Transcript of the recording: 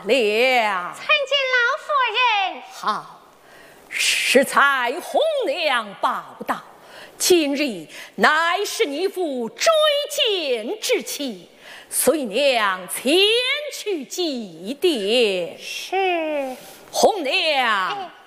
了。 参见老夫人。 好，适才红娘报道，今日乃是你父追荐之期，随娘前去祭奠。 是。 红娘。